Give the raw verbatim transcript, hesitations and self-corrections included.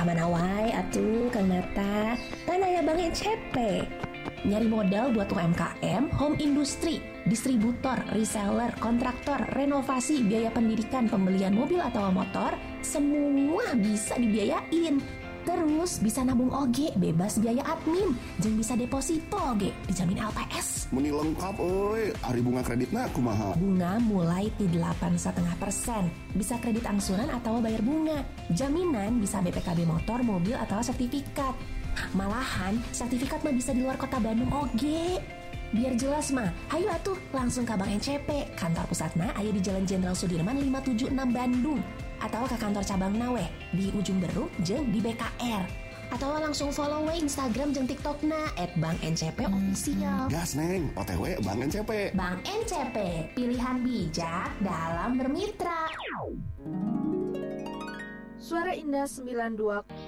Kamana wae atuh Kang Nata, kan aya Bank N C P. Nyari modal buat U M K M, home industri, distributor, reseller, kontraktor, renovasi, biaya pendidikan, pembelian mobil atau motor, semua bisa dibiayain. Terus bisa nabung oge, bebas biaya admin, jeung bisa deposito oge, dijamin L P S. Muni lengkap euy, ari bunga kreditna kumaha? Bunga mulai di delapan koma lima persen. Bisa kredit angsuran atau bayar bunga. Jaminan bisa B P K B motor, mobil atau sertifikat. Malahan sertifikat mah bisa di luar kota Bandung oge. Biar jelas mah, ayo atuh langsung ke Bank N C P. Kantor pusatna aya di Jalan Jenderal Sudirman lima tujuh enam Bandung. Atau ke kantor cabang Nawe di Ujung Beruk jeung di B K R. Atau langsung follow we Instagram jeung TikTokna et bank N C P official. Gas neng, O T W Bank N C P. Bank N C P, pilihan bijak dalam bermitra. Suara Indah sembilan puluh dua